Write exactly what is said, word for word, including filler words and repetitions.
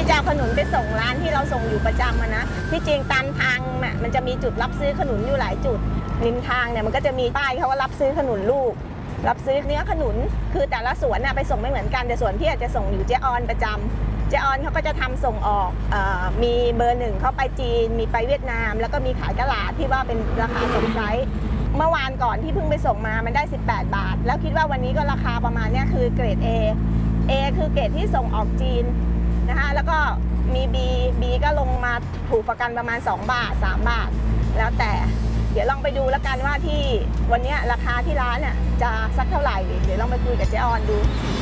จะเอาขนุนไปส่งร้านที่เราส่งอยู่ประจำนะที่จริงตามทางน่ะมันจะมีจุดรับซื้อขนุนอยู่หลายจุดริมทางเนี่ยมันก็จะมีป้ายเขาว่ารับซื้อขนุนลูกรับซื้อเนื้อขนุนคือแต่ละสวนน่ะไปส่งไม่เหมือนกันแต่สวนพี่อาจจะส่งอยู่เจ๊ออนประจำเจ๊ออนเขาก็จะทำส่งออกเอ่อมีเบอร์หนึ่งเขาไปจีนมีไปเวียดนามแล้วก็มีขายตลาดที่ว่าเป็นราคาส่งไซส์เมื่อวานก่อนที่เพิ่งไปส่งมามันได้สิบแปดบาทแล้วคิดว่าวันนี้ก็ราคาประมาณนี้คือเกรด A A คือเกรดที่ส่งออกจีนนะคะแล้วก็มี B B ก็ลงมาถูกประกันประมาณสองบาทสามบาทแล้วแต่เดี๋ยวลองไปดูแล้วกันว่าที่วันนี้ราคาที่ร้านเนี่ยจะสักเท่าไหร่เดี๋ยวลองไปคุยกับเจ๊ออนดู